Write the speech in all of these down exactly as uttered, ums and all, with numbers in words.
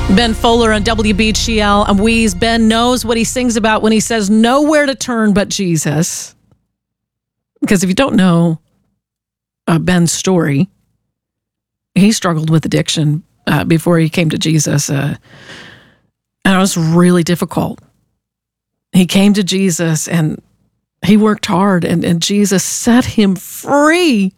Ben Fuller on W B G L. I'm Wheeze. Ben knows what he sings about when he says nowhere to turn but Jesus. Because if you don't know uh, Ben's story, he struggled with addiction uh, before he came to Jesus. Uh, and it was really difficult. He came to Jesus and he worked hard, and, and Jesus set him free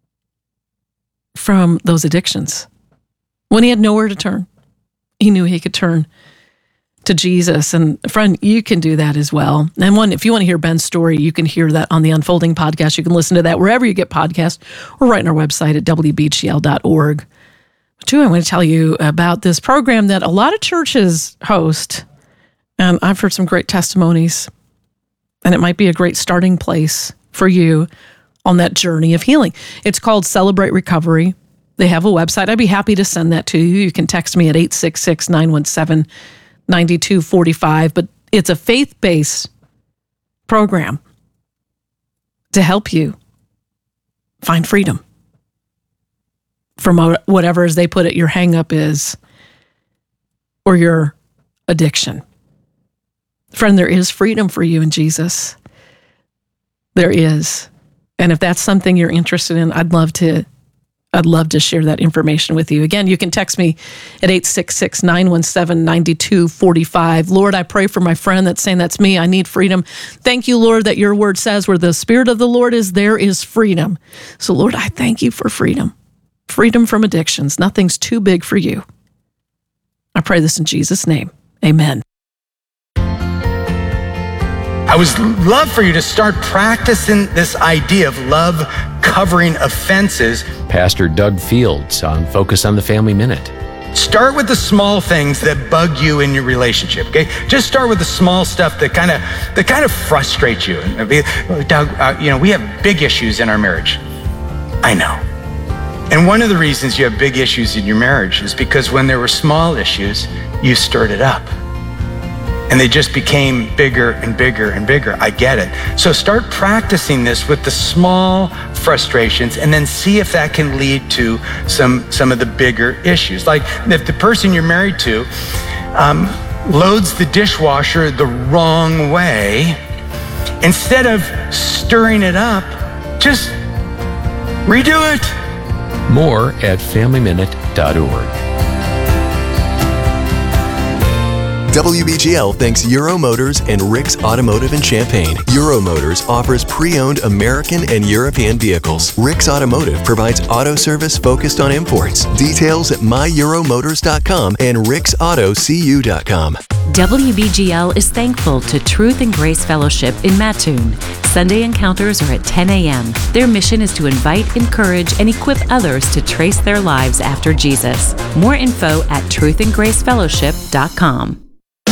from those addictions. When he had nowhere to turn, he knew he could turn to Jesus. And friend, you can do that as well. And one, if you want to hear Ben's story, you can hear that on the Unfolding podcast. You can listen to that wherever you get podcasts or right on our website at w b g l dot org. But two, I want to tell you about this program that a lot of churches host. And I've heard some great testimonies. And it might be a great starting place for you on that journey of healing. It's called Celebrate Recovery. They have a website. I'd be happy to send that to you. You can text me at eight six six, nine one seven, nine two four five. But it's a faith-based program to help you find freedom from whatever, as they put it, your hang-up is or your addiction. Friend, there is freedom for you in Jesus. There is. And if that's something you're interested in, I'd love to I'd love to share that information with you. Again, you can text me at eight six six, nine one seven, nine two four five. Lord, I pray for my friend that's saying, that's me, I need freedom. Thank you, Lord, that your word says where the Spirit of the Lord is, there is freedom. So, Lord, I thank you for freedom. Freedom from addictions. Nothing's too big for you. I pray this in Jesus' name. Amen. I would love for you to start practicing this idea of love covering offenses. Pastor Doug Fields on Focus on the Family Minute. Start with the small things that bug you in your relationship, okay? Just start with the small stuff that kind of that kind of frustrates you. Doug, uh, you know, we have big issues in our marriage. I know. And one of the reasons you have big issues in your marriage is because when there were small issues, you stirred it up. And they just became bigger and bigger and bigger. I get it. So start practicing this with the small frustrations and then see if that can lead to some, some of the bigger issues. Like if the person you're married to um, loads the dishwasher the wrong way, instead of stirring it up, just redo it. More at family minute dot org. W B G L thanks Euro Motors and Rick's Automotive in Champaign. Euro Motors offers pre-owned American and European vehicles. Rick's Automotive provides auto service focused on imports. Details at my euro motors dot com and ricks auto c u dot com. W B G L is thankful to Truth and Grace Fellowship in Mattoon. Sunday encounters are at ten a.m. Their mission is to invite, encourage, and equip others to trace their lives after Jesus. More info at truth and grace fellowship dot com.